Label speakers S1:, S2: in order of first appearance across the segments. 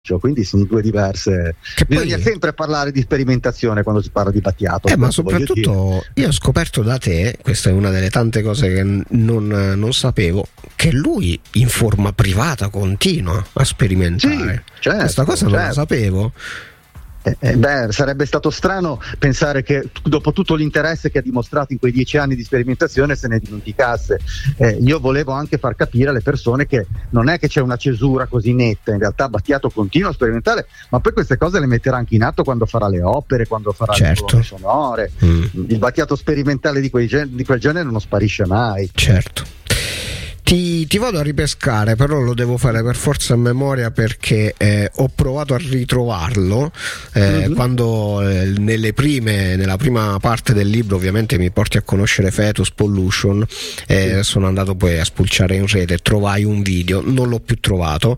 S1: quindi sono due diverse.
S2: Che
S1: Bisogna
S2: poi,
S1: sempre parlare di sperimentazione quando si parla di Battiato.
S2: ma soprattutto io ho scoperto da te, questa è una delle tante cose che non sapevo, che lui in forma privata continua a sperimentare.
S1: Sì, certo,
S2: questa cosa non la sapevo.
S1: Sarebbe stato strano pensare che dopo tutto l'interesse che ha dimostrato in quei 10 anni di sperimentazione se ne dimenticasse. Io volevo anche far capire alle persone che non è che c'è una cesura così netta, in realtà Battiato continua a sperimentare, ma poi queste cose le metterà anche in atto quando farà le opere, quando farà le colonne sonore. Il Battiato sperimentale di quel genere non sparisce mai.
S2: Certo. Ti vado a ripescare, però lo devo fare per forza a memoria, perché ho provato a ritrovarlo quando nella prima parte del libro ovviamente mi porti a conoscere Fetus Pollution, sono andato poi a spulciare in rete, trovai un video, non l'ho più trovato,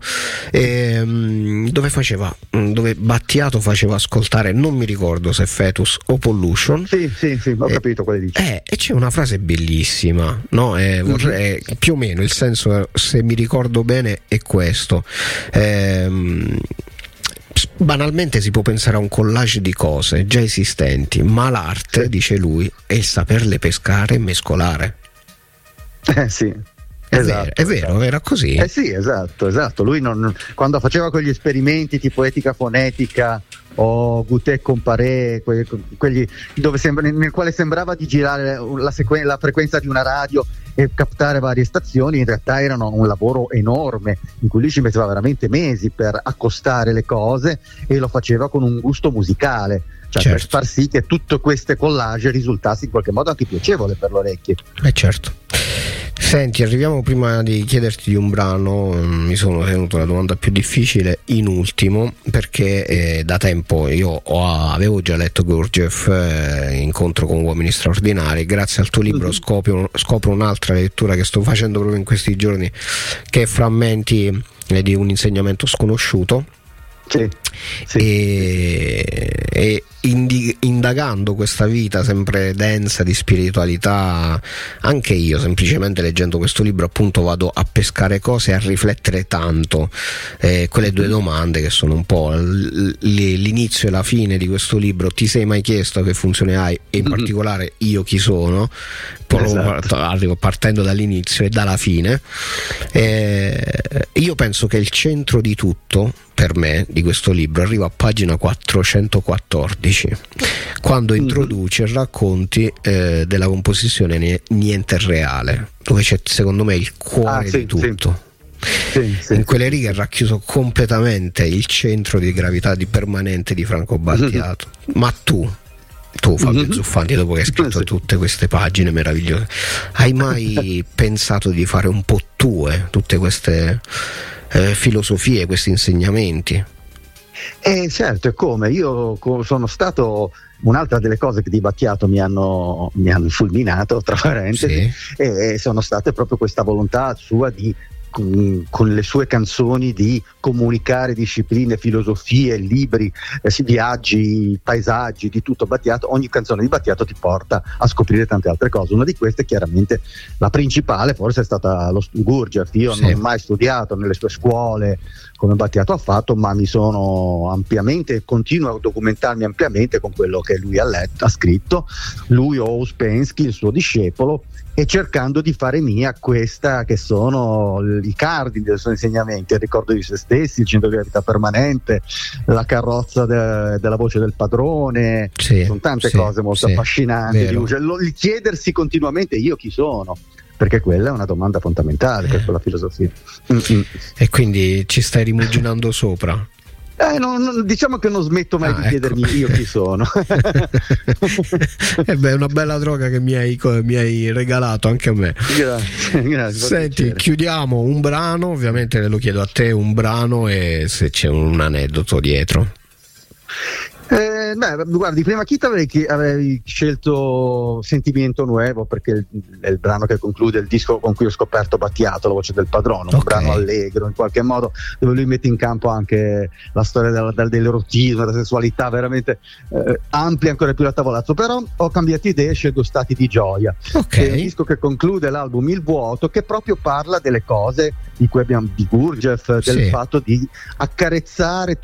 S2: dove Battiato faceva ascoltare, non mi ricordo se Fetus o Pollution.
S1: Sì, ho capito quale dici.
S2: E c'è una frase bellissima, no? Vorrei più o meno il senso, se mi ricordo bene, è questo. Banalmente si può pensare a un collage di cose già esistenti, ma l'arte, dice lui, è il saperle pescare e mescolare.
S1: Sì.
S2: È vero, era così.
S1: Sì, esatto. Lui quando faceva quegli esperimenti tipo etica fonetica o Goutet Comparé, quelli dove nel quale sembrava di girare la frequenza di una radio e captare varie stazioni, in realtà erano un lavoro enorme in cui lui ci metteva veramente mesi per accostare le cose, e lo faceva con un gusto musicale, per far sì che tutte queste collage risultasse in qualche modo anche piacevole per l'orecchio.
S2: Certo. Senti, arriviamo, prima di chiederti di un brano, mi sono tenuto la domanda più difficile in ultimo, perché da tempo io avevo già letto Gurdjieff, Incontro con uomini straordinari. Grazie al tuo libro scopro un'altra lettura che sto facendo proprio in questi giorni, che è Frammenti di un insegnamento sconosciuto. Sì. E indagando questa vita sempre densa di spiritualità, anche io semplicemente leggendo questo libro appunto vado a pescare cose e a riflettere tanto, quelle due domande che sono un po' l'inizio e la fine di questo libro. Ti sei mai chiesto che funzione hai, e in particolare io chi sono? Arrivo partendo dall'inizio e dalla fine. Io penso che il centro di tutto per me di questo libro arriva a pagina 414, quando introduce racconti della composizione Niente è reale, dove c'è secondo me il cuore di tutto. In quelle righe è racchiuso completamente il centro di gravità permanente di Franco Battiato. Ma tu Fabio Zuffaldi, dopo che hai scritto tutte queste pagine meravigliose, hai mai pensato di fare un po' tue tutte queste filosofie, questi insegnamenti?
S1: Certo, e come io sono stato, un'altra delle cose che di Battiato mi hanno fulminato, tra parentesi, e sono state proprio questa volontà sua di con le sue canzoni di comunicare discipline, filosofie, libri, viaggi, paesaggi, di tutto Battiato. Ogni canzone di Battiato ti porta a scoprire tante altre cose. Una di queste, chiaramente la principale, forse è stata lo Gurdjieff. Io non ho mai studiato nelle sue scuole come Battiato ha fatto, ma mi sono ampiamente, continuo a documentarmi ampiamente con quello che lui ha scritto, lui o Ouspensky, il suo discepolo, e cercando di fare mia questa che sono i cardini dei suoi insegnamenti: il ricordo di se stessi, il centro di gravità permanente, la carrozza della voce del padrone. Sono tante cose molto affascinanti, il chiedersi continuamente io chi sono, perché quella è una domanda fondamentale per quella filosofia.
S2: E quindi ci stai rimuginando sopra?
S1: Diciamo che non smetto mai di chiedermi io chi sono.
S2: È una bella droga che mi hai regalato anche a me.
S1: Grazie.
S2: Senti, chiudiamo un brano, ovviamente lo chiedo a te, un brano e se c'è un aneddoto dietro.
S1: Guardi, prima Kita avevi scelto Sentimiento Nuevo, perché è il brano che conclude il disco con cui ho scoperto Battiato, La voce del padrone, un brano allegro in qualche modo, dove lui mette in campo anche la storia dell'erotismo, della sessualità, veramente amplia ancora più la tavolazzo. Però ho cambiato idea e scelgo Stati di gioia, che è un disco che conclude l'album Il vuoto, che proprio parla delle cose di cui abbiamo di Gurdjieff, del fatto di accarezzare